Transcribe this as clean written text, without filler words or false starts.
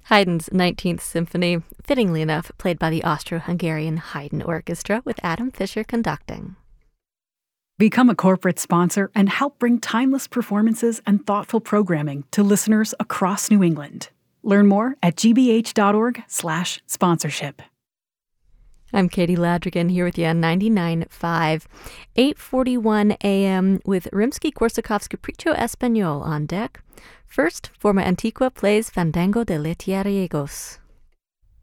Haydn's 19th Symphony, fittingly enough, played by the Austro-Hungarian Haydn Orchestra with Adam Fisher conducting. Become a corporate sponsor and help bring timeless performances and thoughtful programming to listeners across New England. Learn more at gbh.org/sponsorship. I'm Katie Ladrigan here with you on 99.5, 8:41 a.m. with Rimsky-Korsakov's Capriccio Español on deck. First, Forma Antigua plays Fandango de Letierriegos.